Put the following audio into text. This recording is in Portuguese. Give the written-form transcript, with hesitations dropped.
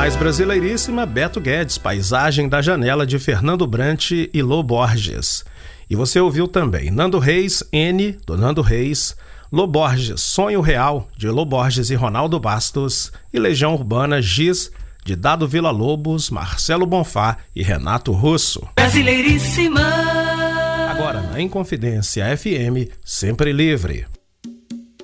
Mais Brasileiríssima, Beto Guedes, Paisagem da Janela, de Fernando Brant e Lô Borges. E você ouviu também Nando Reis, N, do Nando Reis, Lô Borges, Sonho Real, de Lô Borges e Ronaldo Bastos, e Legião Urbana, Giz, de Dado Villa-Lobos, Marcelo Bonfá e Renato Russo. Brasileiríssima. Agora na Inconfidência FM, sempre livre.